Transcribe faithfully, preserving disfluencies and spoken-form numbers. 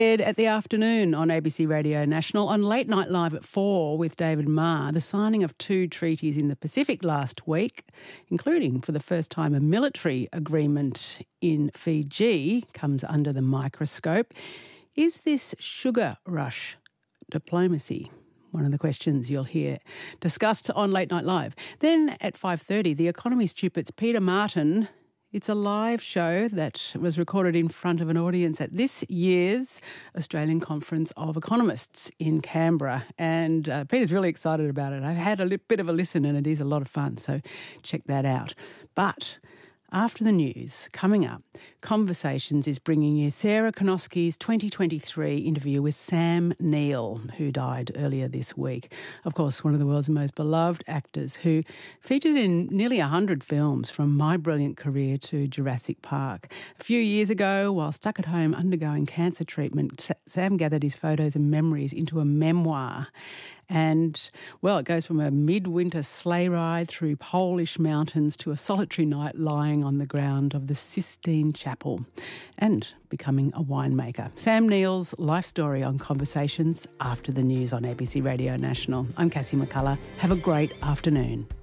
At the afternoon on A B C Radio National, on Late Night Live at four with David Marr, the signing of two treaties in the Pacific last week, including for the first time a military agreement in Fiji, comes under the microscope. Is this sugar rush diplomacy? One of the questions you'll hear discussed on Late Night Live. Then at five thirty, The Economy Stupid's Peter Martin. It's a live show that was recorded in front of an audience at this year's Australian Conference of Economists in Canberra. And uh, Peter's really excited about it. I've had a li- bit of a listen and it is a lot of fun, so check that out. But after the news, coming up, Conversations is bringing you Sarah Konoski's twenty twenty-three interview with Sam Neill, who died earlier this week. Of course, one of the world's most beloved actors who featured in nearly one hundred films from My Brilliant Career to Jurassic Park. A few years ago, while stuck at home undergoing cancer treatment, Sam gathered his photos and memories into a memoir. And, well, it goes from a midwinter sleigh ride through Polish mountains to a solitary night lying on the ground of the Sistine Chapel and becoming a winemaker. Sam Neill's life story on Conversations after the news on A B C Radio National. I'm Cassie McCullough. Have a great afternoon.